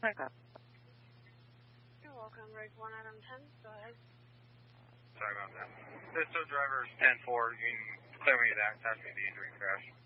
pickup. You're welcome, Rig 1 Adam 10. Go ahead. Sorry about that. This driver is 10-4. You can clear me that. That's me the injury crash.